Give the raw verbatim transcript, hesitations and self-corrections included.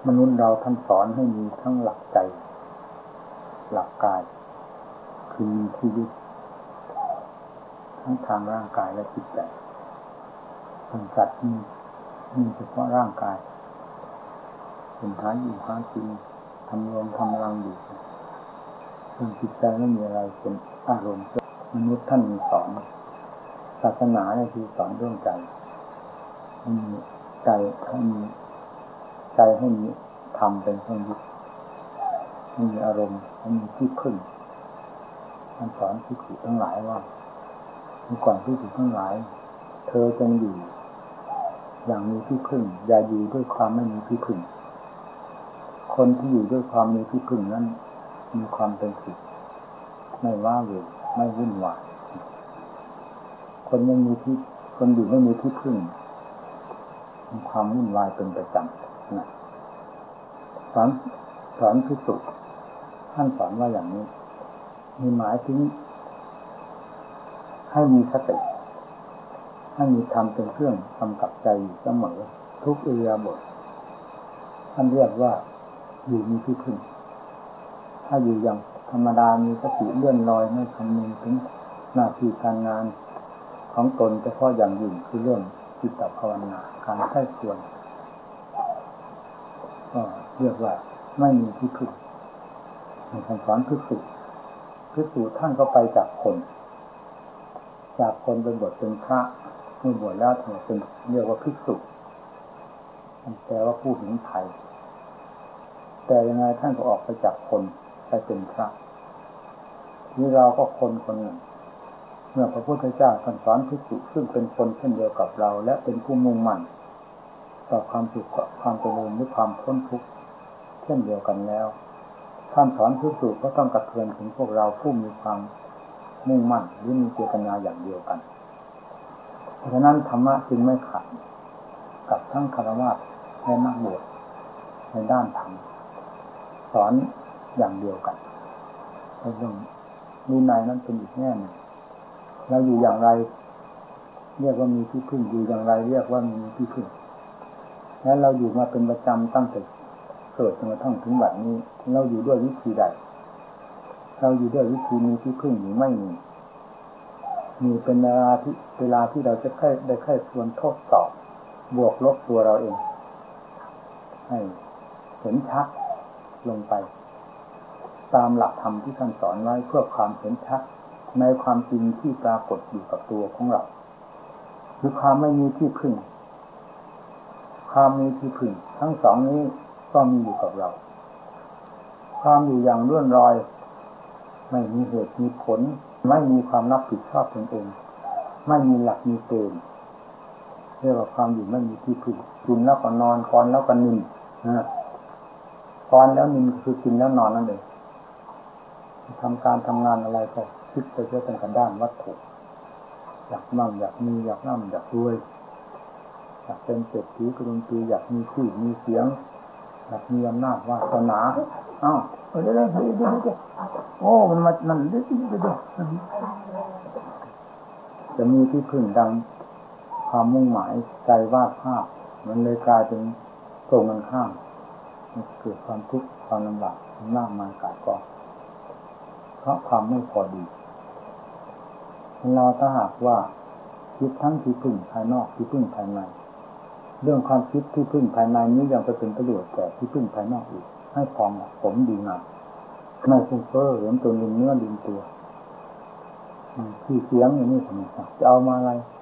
มนุษย์เราท่านสอนให้มีทั้งหลักใจหลักกายคือมีชีวิตทั้งทางร่างกายและจิตใจคนสัตว์มีมีเฉพาะร่างกายเป็นฐานอยู่หากินทำรวมทำรังอยู่ส่วนจิตใจไม่มีอะไรเป็นอารมณ์มนุษย์ท่านมีสอนศาสนาเนี่ยคือสอนเรื่องใจให้มีใจให้มีใจให้มีธรรมเป็นเครื่องยึดให้มีอารมณ์ให้มีที่พึ่งท่านสอนภิกษุทั้งหลายว่าเมื่อก่อนภิกษุทั้งหลายเธอจงอยู่อย่างมีที่พึ่งอย่าอยู่ด้วยความไม่มีที่พึ่งคนที่อยู่ด้วยความมีที่พึ่งนั้นมีความเป็นสุขไม่ว้าเหวไม่วุ่นวายคนยังมีที่คนอยู่ไม่มีที่พึ่งมีความวุ่นวายเป็นประจำนะสอนสอนภิกษุท่านสอนว่าอย่างนี้มีหมายถึงให้มีสติให้มีธรรมเป็นเครื่องกำกับใจเสมอทุกอิริยาบถท่านเรียกว่าอยู่มีที่พึ่งถ้าอยู่อย่างธรรมดามีสติเลื่อนลอยไม่คำนึงถึงหน้าที่การงานของตนเฉพาะอย่างยิ่งคือเรื่องจิตภาวนาการใช้ควรก็เรียกว่าไม่มีที่พึ่งในคำสอนภิกษุภิกษุท่านก็ไปจากคนจากคนเป็นบทเป็นพระเมื่อบวชแล้วถึงเป็นเรียกว่าภิกษุแปลว่าผู้เห็นภัยแต่ยังไงท่านก็ออกไปจากคนไปเป็นพระนี่เราก็คนคนหนึ่งเมื่อพระพุทธเจ้าสอนภิกษุซึ่งเป็นคนเช่นเดียวกับเราและเป็นผู้มุ่งมั่นต่อความสุขความเจริญหรือความพ้นทุกข์เช่นเดียวกันแล้วท่านสอนภิกษุก็ต้องกระเทือนถึงพวกเราผู้มีความมุ่งมั่นหรือมีเจตนาอย่างเดียวกันเพราะฉะนั้นธรรมะจึงไม่ขัดกับทั้งฆราวาสและนักบวชในด้านธรรมสอนอย่างเดียวกันเรื่องวินัยนั้นเป็นอีกแง่หนึ่งเราอยู่อย่างไรเรียกว่ามีที่พึ่งอยู่อย่างไรเรียกว่ามีที่พึ่งและเราอยู่มาเป็นประจำตั้งแต่เกิดจนกระทั่งถึงบัดนี้เราอยู่ด้วยวิธีใดเราอยู่ด้วยวิธีมีที่พึ่งหรือไม่มีมีเป็นเวลาที่เวลาที่เราจะค่อยได้ค่อยควรทดสอบบวกลบตัวเราเองให้เห็นชัดลงไปตามหลักธรรมที่ท่านสอนไว้เพื่อความเห็นชัดในความจริงที่ปรากฏอยู่กับตัวของเราคือความไม่มีที่พึ่งความมีที่พึ่งทั้งสองนี้ก็มีอยู่กับเราความอยู่อย่างเลื่อนลอยไม่มีเหตุมีผลไม่มีความรับผิดชอบตนเองไม่มีหลักมีเกณฑ์เรียกว่าความอยู่ไม่มีที่พึ่งกินแล้วก็นอนกอนแล้วก็นิ่มนะกอนแล้วนิ่มคือกินแล้วนอนนั่นเองทำการทำงานอะไรก็คิดไปเพื่อเป็นกันด้านวัตถุอยากมั่งอยากมีอยากร่ำอยากรวยอยากเป็นเศรษฐีกรุงศรีอยากมีชื่อมีเสียงอยากมีอำนาจวาสนาอ้าวเดี๋ยวเดี๋ยวเดี๋ยวเดี๋ยวโอ้มันมานั่นเดี๋ยวเดี๋ยวเดี๋ยวจะมีที่พึ่งดังความมุ่งหมายใจวาดภาพมันเลยกลายเป็นตรงกันข้ามเกิดความทุกข์ความลำบากมากมายกายกองเพราะความไม่พอดีเราถ้าหากว่าคิดทั้งที่พึ่งภายนอกที่พึ่งภายในเรื่องความคิดที่พึ่งภายในนี้ยังไปเป็นประโยชน์แก่ที่พึ่งภายนอกอีกให้พอเหมาะสมดีงามไม่ฟุ้งเฟ้อเห็นตัวลืมเนื้อลืมตัวที่เสียงอย่างนี้ทำไมจะเอามาอะไร